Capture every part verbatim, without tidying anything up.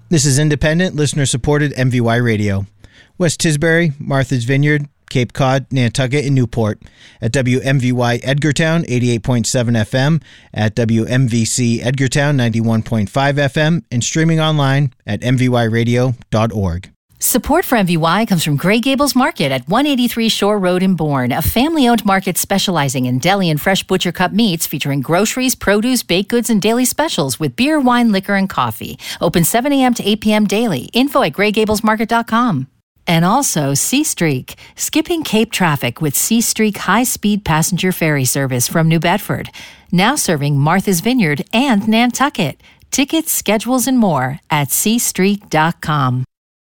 This is independent, listener-supported M V Y Radio. West Tisbury, Martha's Vineyard, Cape Cod, Nantucket, and Newport. At W M V Y Edgartown, eighty-eight point seven F M. At W M V C Edgartown, ninety-one point five F M. And streaming online at m v y radio dot org. Support for M V Y comes from Grey Gables Market at one eighty-three Shore Road in Bourne, a family-owned market specializing in deli and fresh butcher cut meats featuring groceries, produce, baked goods, and daily specials with beer, wine, liquor, and coffee. Open seven a.m. to eight p.m. daily. Info at grey gables market dot com. And also Seastreak, skipping Cape traffic with Seastreak high-speed passenger ferry service from New Bedford. Now serving Martha's Vineyard and Nantucket. Tickets, schedules, and more at seastreak dot com.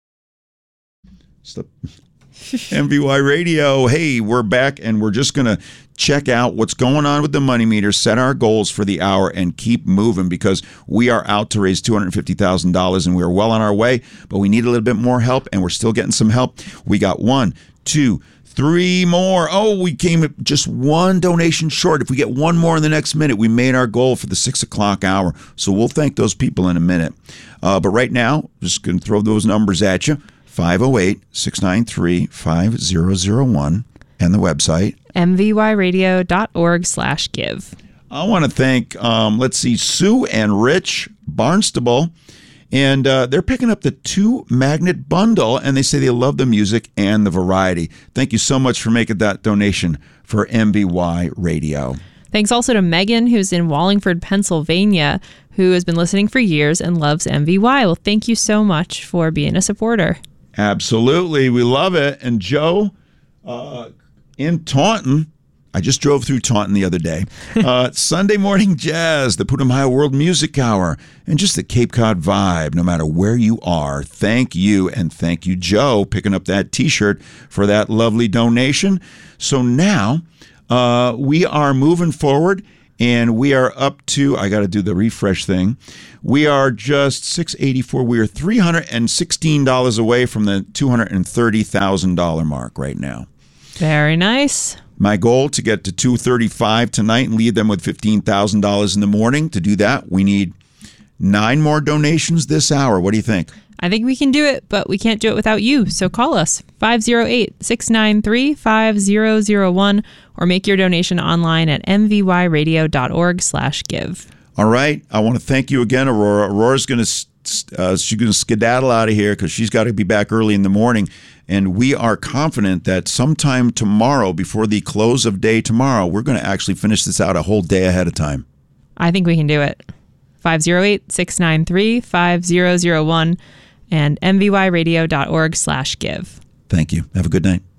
M V Y Radio. Hey, we're back, and we're just going to check out what's going on with the money meter, set our goals for the hour, and keep moving because we are out to raise two hundred fifty thousand dollars, and we're well on our way, but we need a little bit more help, and we're still getting some help. We got one, two, three more. Oh, we came just one donation short. If we get one more in the next minute, we made our goal for the six o'clock hour, so we'll thank those people in a minute. Uh, but right now, just going to throw those numbers at you. five oh eight, six nine three, five oh oh one and the website m v y radio dot org slash give. I want to thank, um, let's see, Sue and Rich Barnstable, and uh, they're picking up the two magnet bundle, and they say they love the music and the variety. Thank you so much for making that donation for M V Y Radio. Thanks also to Megan, who's in Wallingford, Pennsylvania, who has been listening for years and loves M V Y. Well, thank you so much for being a supporter. Absolutely. We love it. And Joe, uh, in Taunton, I just drove through Taunton the other day. Uh, Sunday morning jazz, the Putumayo World Music Hour, and just the Cape Cod vibe, no matter where you are. Thank you, and thank you, Joe, picking up that T-shirt for that lovely donation. So now uh, we are moving forward, and we are up to, I got to do the refresh thing. We are just six eighty-four. We are three hundred sixteen dollars away from the two hundred thirty thousand dollars mark right now. Very nice. My goal to get to two thirty-five tonight and leave them with fifteen thousand dollars in the morning. To do that, we need nine more donations this hour. What do you think? I think we can do it, but we can't do it without you. So call us, five oh eight, six nine three, five oh oh one, or make your donation online at m v y radio dot org slash give. All right. I want to thank you again, Aurora. Aurora's going to uh, she's going to skedaddle out of here because she's got to be back early in the morning. And we are confident that sometime tomorrow, before the close of day tomorrow, we're going to actually finish this out a whole day ahead of time. I think we can do it. five oh eight, six nine three, five oh oh one and m v y radio dot org slash give. Thank you. Have a good night.